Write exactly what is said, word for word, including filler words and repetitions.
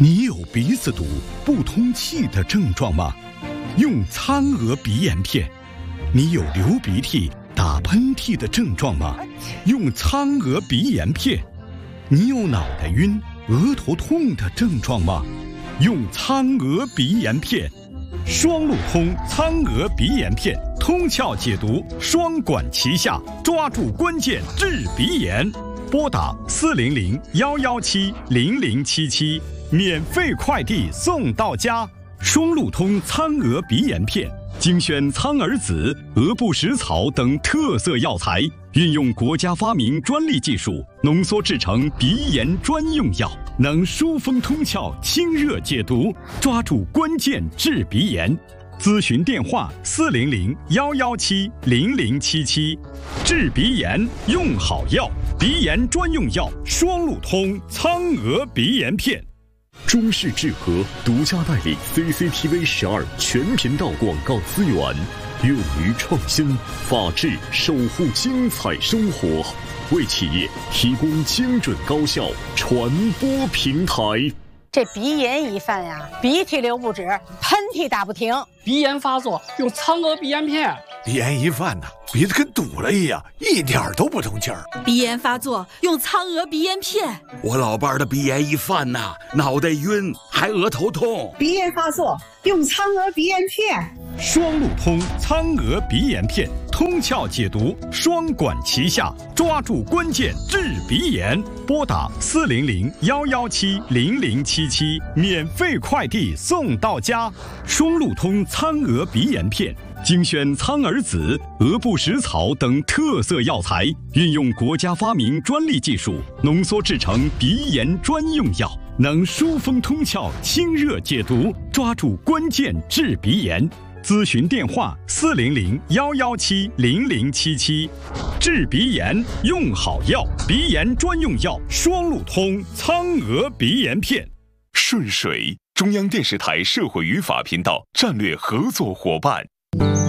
你有鼻子堵、不通气的症状吗？用苍鹅鼻炎片。你有流鼻涕、打喷嚏的症状吗？用苍鹅鼻炎片。你有脑袋晕、额头痛的症状吗？用苍鹅鼻炎片。双路通苍鹅鼻炎片，通窍解毒，双管齐下，抓住关键治鼻炎。拨打四零零幺幺七零零七七，免费快递送到家。双路通苍鹅鼻炎片，精选苍耳子、鹅不食草等特色药材，运用国家发明专利技术，浓缩制成鼻炎专用药，能疏风通窍、清热解毒，抓住关键治鼻炎。咨询电话：四零零幺幺七零零七七。治鼻炎用好药，鼻炎专用药双路通苍鹅鼻炎片。 中视智和独家代理 C C T V 十二全频道广告资源，勇于创新，法治守护精彩生活，为企业提供精准高效传播平台。 这鼻炎一犯呀，鼻涕流不止，喷嚏打不停。 鼻炎发作用苍鹅鼻炎片。 鼻炎一犯呢，鼻子跟堵了一样，一点都不通气儿。 鼻炎发作用苍鹅鼻炎片。 我老伴儿的鼻炎一犯呐，脑袋晕，还额头痛。 鼻炎发作用苍鹅鼻炎片。 双路通苍鹅鼻炎片，通窍解毒，双管齐下，抓住关键治鼻炎。拨打四零零幺幺七零零七七，免费快递送到家。双路通苍鹅鼻炎片，精选苍耳子、鹅不食草等特色药材，运用国家发明专利技术，浓缩制成鼻炎专用药，能疏风通窍、清热解毒，抓住关键治鼻炎。咨询电话：四零零幺幺七零零七七。治鼻炎用好药，鼻炎专用药双路通苍鹅鼻炎片。 顺水，中央电视台社会与法频道战略合作伙伴。